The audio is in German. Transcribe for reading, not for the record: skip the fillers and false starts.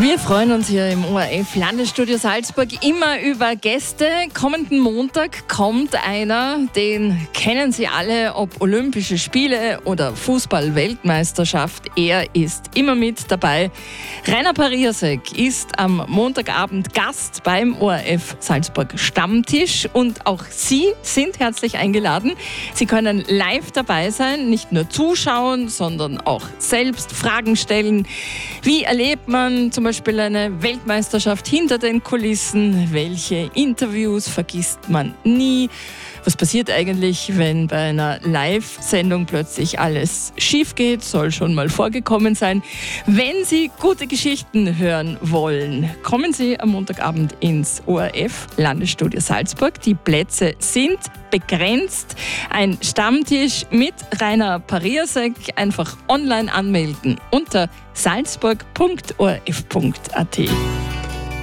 Wir freuen uns hier im ORF Landesstudio Salzburg immer über Gäste. Kommenden Montag kommt einer, den kennen Sie alle, ob Olympische Spiele oder Fußball-Weltmeisterschaft. Er ist immer mit dabei. Rainer Pariasek ist am Montagabend Gast beim ORF Salzburg Stammtisch und auch Sie sind herzlich eingeladen. Sie können live dabei sein, nicht nur zuschauen, sondern auch selbst Fragen stellen. Wie erlebt man zum Beispiel eine Weltmeisterschaft hinter den Kulissen? Welche Interviews vergisst man nie? Was passiert eigentlich, wenn bei einer Live-Sendung plötzlich alles schief geht? Soll schon mal vorgekommen sein. Wenn Sie gute Geschichten hören wollen, kommen Sie am Montagabend ins ORF Landesstudio Salzburg. Die Plätze sind begrenzt. Ein Stammtisch mit Rainer Pariasek. Einfach online anmelden unter salzburg.orf.at.